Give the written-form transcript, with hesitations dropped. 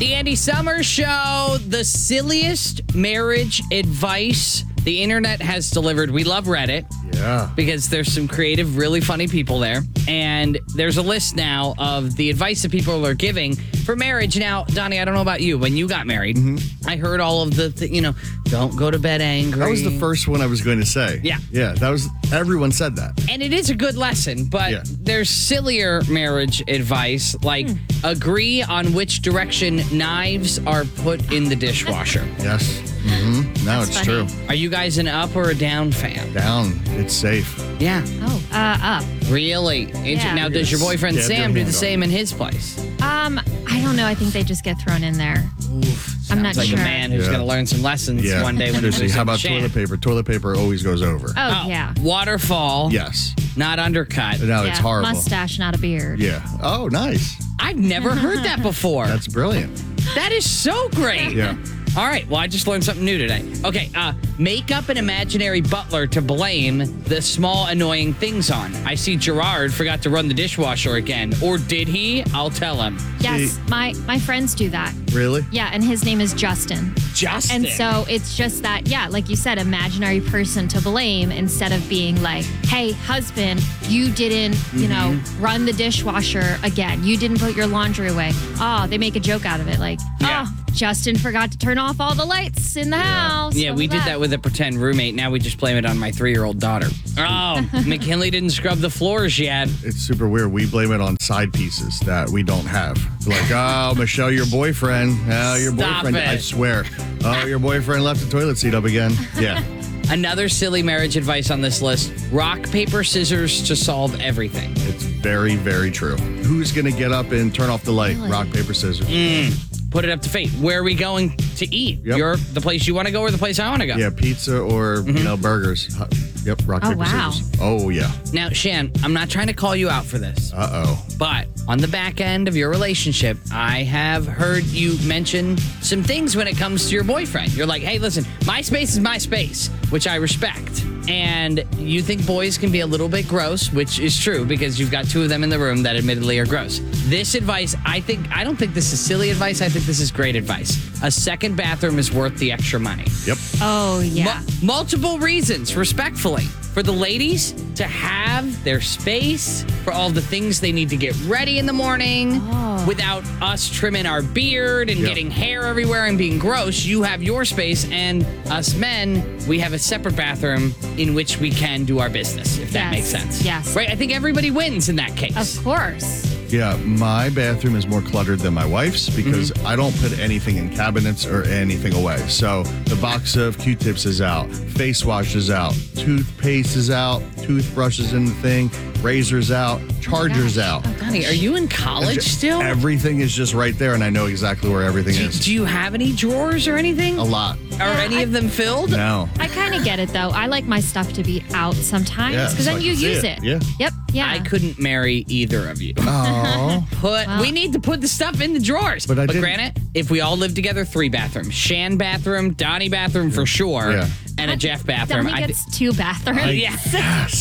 The Andy Summers Show, the silliest marriage advice the internet has delivered. We love Reddit. Yeah. Because there's some creative, really funny people there. And there's a list now of the advice that people are giving for marriage. Now, Donnie, I don't know about you. When you got married, I heard all of don't go to bed angry. That was the first one I was going to say. Yeah. Yeah, everyone said that. And it is a good lesson, but there's sillier marriage advice, like agree on which direction knives are put in the dishwasher. Yes. Mm-hmm. No, it's true. Are you guys an up or a down fan? Down. It's safe. Yeah. Oh, up. Really? Yeah. Now, does your boyfriend Stab your Sam do hand the off. same in his place? I don't know. I think they just get thrown in there. I'm not Sounds like sure. a man who's going to learn some lessons Yeah. one day when he's Seriously, how about toilet paper? Toilet paper always goes over. Oh, yeah. Waterfall. Yes. Not undercut. No, Yeah, it's horrible. Mustache, not a beard. Yeah. Oh, nice. I've never heard that before. That's brilliant. That is so great. Yeah. All right. Well, I just learned something new today. Okay. Make up an imaginary butler to blame the small annoying things on. I see Gerard forgot to run the dishwasher again. Or did he? I'll tell him. Yes, my friends do that. Really? Yeah, and his name is Justin. Justin. And so it's just that, like you said, imaginary person to blame instead of being like, hey, husband, you didn't, run the dishwasher again. You didn't put your laundry away. Oh, they make a joke out of it. Like, Justin forgot to turn off all the lights in the house. Yeah, we did that with a pretend roommate. Now we just blame it on my 3-year-old daughter. Oh, McKinley didn't scrub the floors yet. It's super weird. We blame it on side pieces that we don't have. Like, oh, Michelle, your boyfriend. Oh, your Stop boyfriend. it. I swear. Oh, your boyfriend left the toilet seat up again. Yeah. Another silly marriage advice on this list. Rock, paper, scissors to solve everything. It's very, very true. Who's going to get up and turn off the light? Really? Rock, paper, scissors. Put it up to fate. Where are we going to eat? Yep. You're the place you want to go or the place I want to go? Yeah, pizza or, burgers. Yep, rock, paper, wow. scissors. Oh, yeah. Now, Shan, I'm not trying to call you out for this, Uh-oh. but on the back end of your relationship, I have heard you mention some things when it comes to your boyfriend. You're like, hey, listen, my space is my space, which I respect. And you think boys can be a little bit gross, which is true because you've got 2 of them in the room that admittedly are gross. This advice, I don't think this is silly advice. I think this is great advice. A second bathroom is worth the extra money. Yep. Oh, yeah. Multiple reasons, respectfully. For the ladies to have their space, for all the things they need to get ready in the morning, without us trimming our beard and getting hair everywhere and being gross. You have your space, and us men, we have a separate bathroom in which we can do our business, if that Yes. makes sense. Yes. Right? I think everybody wins in that case. Of course. Yeah, my bathroom is more cluttered than my wife's because I don't put anything in cabinets or anything away. So the box of Q-tips is out, face wash is out, toothpaste is out, toothbrush is in the thing, razors out, chargers out. Donnie, are you in college still? Everything is just right there, and I know exactly where everything is. Do you have any drawers or anything? A lot. Are any of them filled? No. I kind of get it, though. I like my stuff to be out sometimes Yeah, because so then I you can see use it. it. Yeah. Yep. Yeah. I couldn't marry either of you. Oh. We need to put the stuff in the drawers. But I didn't- granted, if we all live together, 3 bathrooms. Shan bathroom, Donnie bathroom for sure, Yeah. and a Jeff bathroom. Donnie gets 2 bathrooms. Yeah. Yes.